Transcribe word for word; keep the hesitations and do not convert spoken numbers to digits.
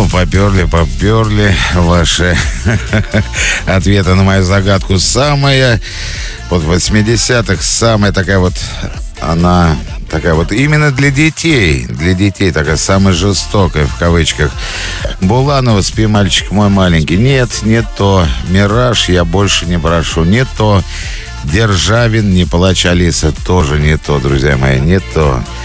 поперли, поперли ваши ответы на мою загадку. Самая, вот в восьмидесятых, самая такая вот, она такая вот именно для детей, для детей такая самая жестокая, в кавычках. Буланова, «Спи, мальчик мой маленький». Нет, не то. «Мираж», я больше не прошу. Не то. Державин, «Не плачь, Алиса», тоже не то, друзья мои, не то.